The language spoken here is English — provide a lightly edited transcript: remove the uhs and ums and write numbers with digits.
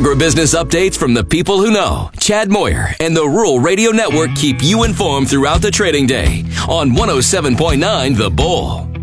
Agribusiness updates from the people who know. Chad Moyer and the Rural Radio Network keep you informed throughout the trading day on 107.9 The Bull.